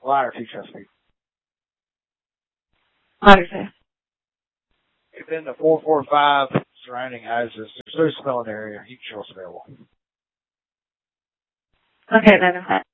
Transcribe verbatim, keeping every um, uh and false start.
line or two Chesapeake. Odyssey. Within the four four five surrounding houses, there's no spelling area. You can show us available. Okay, then.